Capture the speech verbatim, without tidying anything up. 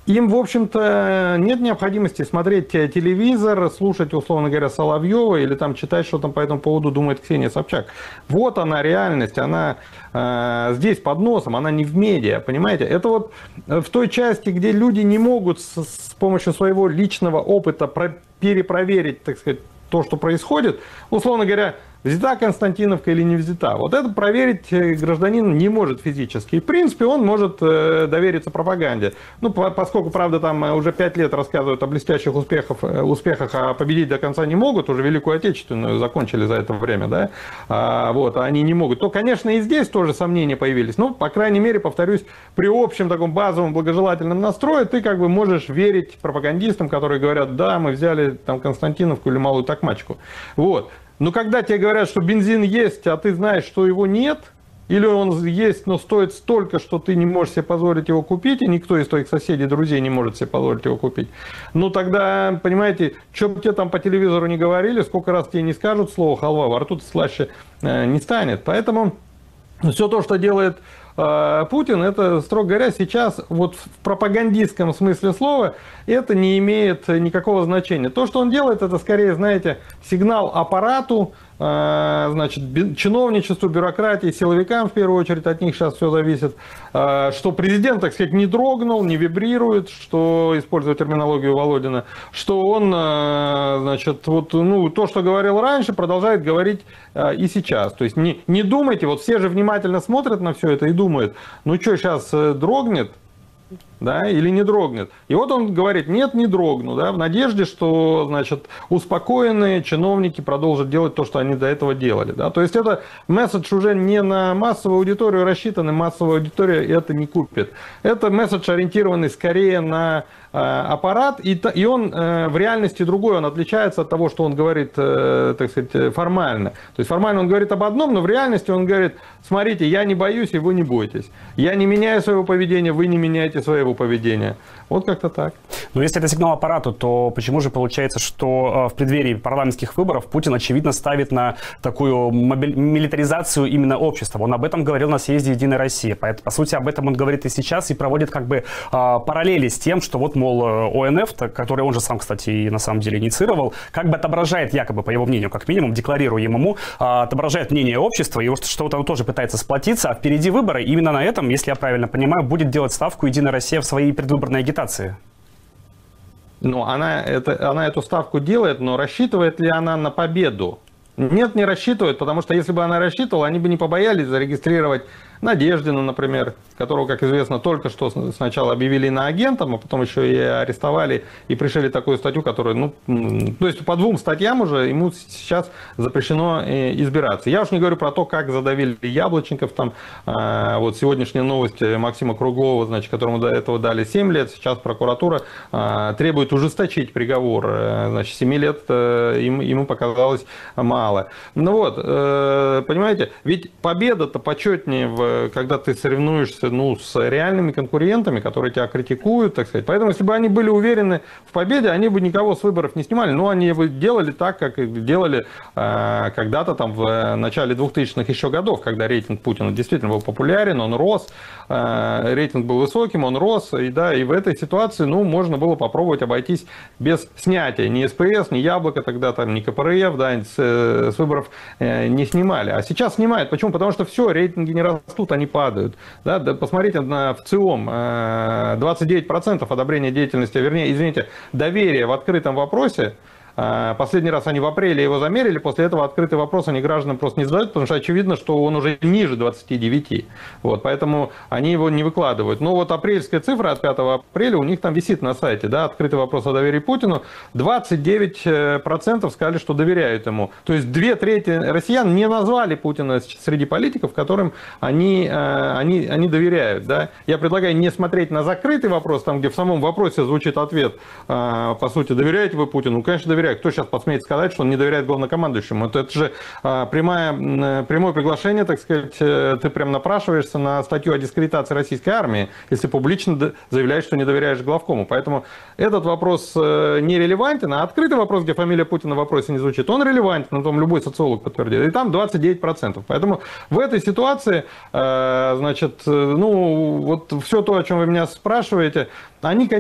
Им, в общем-то, нет необходимости смотреть телевизор, слушать, условно говоря, Соловьева или там читать, что там по этому поводу думает Ксения Собчак. Вот она реальность, она э, здесь под носом, она не в медиа, понимаете? Это вот в той части, где люди не могут с, с помощью своего личного опыта про, перепроверить, так сказать, то, что происходит, условно говоря, взята Константиновка или не взята. Вот это проверить гражданин не может физически. И, в принципе, он может довериться пропаганде. Ну, поскольку, правда, там уже пять лет рассказывают о блестящих успехах, успехах, а победить до конца не могут, уже Великую Отечественную закончили за это время, да, а, вот, они не могут, то, конечно, и здесь тоже сомнения появились. Ну, по крайней мере, повторюсь, при общем таком базовом благожелательном настрое ты как бы можешь верить пропагандистам, которые говорят, да, мы взяли там Константиновку или Малую Токмачку. Вот. Но когда тебе говорят, что бензин есть, а ты знаешь, что его нет, или он есть, но стоит столько, что ты не можешь себе позволить его купить, и никто из твоих соседей, друзей не может себе позволить его купить, ну тогда, понимаете, что бы тебе там по телевизору не говорили, сколько раз тебе не скажут слово халва, во рту слаще не станет. Поэтому все то, что делает Путин, это, строго говоря, сейчас вот в пропагандистском смысле слова это не имеет никакого значения. То, что он делает, это скорее, знаете, сигнал аппарату, значит, чиновничеству, бюрократии, силовикам, в первую очередь, от них сейчас все зависит, что президент, так сказать, не дрогнул, не вибрирует, что, используя терминологию Володина, что он, значит, вот, ну, то, что говорил раньше, продолжает говорить и сейчас. То есть не, не думайте, вот все же внимательно смотрят на все это и думают, ну что, сейчас дрогнет? Да, или не дрогнет. И вот он говорит, нет, не дрогну, да, в надежде, что, значит, успокоенные чиновники продолжат делать то, что они до этого делали. Да. То есть это месседж уже не на массовую аудиторию рассчитанный, массовая аудитория это не купит. Это месседж, ориентированный скорее на э, аппарат, и, и он э, в реальности другой, он отличается от того, что он говорит, э, так сказать, формально. То есть формально он говорит об одном, но в реальности он говорит, смотрите, я не боюсь, и вы не бойтесь. Я не меняю своего поведения, вы не меняете своего поведения. Вот как-то так. Но если это сигнал аппарату, то почему же получается, что в преддверии парламентских выборов Путин, очевидно, ставит на такую милитаризацию именно общества? Он об этом говорил на съезде «Единая Россия». По сути, об этом он говорит и сейчас, и проводит как бы параллели с тем, что вот, мол, ОНФ, который он же сам, кстати, и на самом деле инициировал, как бы отображает, якобы, по его мнению, как минимум, декларируемому, отображает мнение общества, и что-то он тоже пытается сплотиться, а впереди выборы. Именно на этом, если я правильно понимаю, будет делать ставку «Единая Россия» в своей предвыборной агитации. Ну, она, это, она эту ставку делает, но рассчитывает ли она на победу? Нет, не рассчитывает, потому что если бы она рассчитывала, они бы не побоялись зарегистрировать Надеждина, например, которого, как известно, только что сначала объявили иноагентом, а потом еще и арестовали и пришили такую статью, которая, ну, то есть по двум статьям уже ему сейчас запрещено избираться. Я уж не говорю про то, как задавили Яблочников, там, вот сегодняшняя новость Максима Круглова, значит, которому до этого дали семь лет, сейчас прокуратура требует ужесточить приговор, значит, семь лет ему показалось мало. Ну вот, понимаете, ведь победа-то почетнее в когда ты соревнуешься, ну, с реальными конкурентами, которые тебя критикуют, так сказать. Поэтому, если бы они были уверены в победе, они бы никого с выборов не снимали. Но они бы делали так, как делали э, когда-то там в начале двухтысячных еще годов, когда рейтинг Путина действительно был популярен, он рос, э, рейтинг был высоким, он рос. И, да, и в этой ситуации, ну, можно было попробовать обойтись без снятия. Ни СПС, ни Яблоко тогда, там, ни КПРФ, да, с, с выборов э, не снимали. А сейчас снимают. Почему? Потому что все, рейтинги не растут, они падают. Да, да, посмотрите на в ЦИОМ, двадцать девять процентов одобрения деятельности, вернее, извините, доверия в открытом вопросе. Последний раз они в апреле его замерили, после этого открытый вопрос они гражданам просто не задают, потому что очевидно, что он уже ниже двадцати девяти. Вот, поэтому они его не выкладывают. Но вот апрельская цифра от пятого апреля у них там висит на сайте, да, открытый вопрос о доверии Путину. двадцать девять процентов сказали, что доверяют ему. То есть две трети россиян не назвали Путина среди политиков, которым они, они, они доверяют. Да. Я предлагаю не смотреть на закрытый вопрос, там, где в самом вопросе звучит ответ, по сути, доверяете вы Путину? Ну, конечно, доверяю. Кто сейчас посмеет сказать, что он не доверяет главнокомандующему? Это, это же а, прямое, прямое приглашение, так сказать, ты прям напрашиваешься на статью о дискредитации российской армии, если публично заявляешь, что не доверяешь главкому. Поэтому этот вопрос не релевантен, а открытый вопрос, где фамилия Путина в вопросе не звучит, он релевантен, на том любой социолог подтвердит. И там двадцать девять процентов. Поэтому в этой ситуации, значит, ну, вот все то, о чем вы меня спрашиваете, они, конечно,